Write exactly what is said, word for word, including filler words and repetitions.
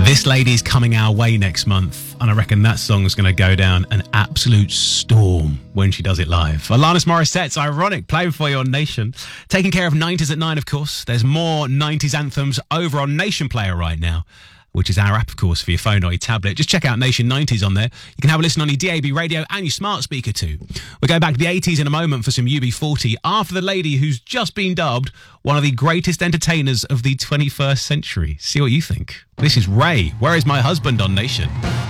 This lady's coming our way next month, and I reckon that song's going to go down an absolute storm when she does it live. Alanis Morissette's Ironic, playing for you on Nation. Taking care of nineties at nine, of course. There's more nineties anthems over on Nation Player right now, which is our app, of course, for your phone or your tablet. Just check out Nation nineties on there. You can have a listen on your D A B radio and your smart speaker too. We're going back to the eighties in a moment for some U B forty after the lady who's just been dubbed one of the greatest entertainers of the twenty-first century. See what you think. This is Ray. Where is my husband on Nation?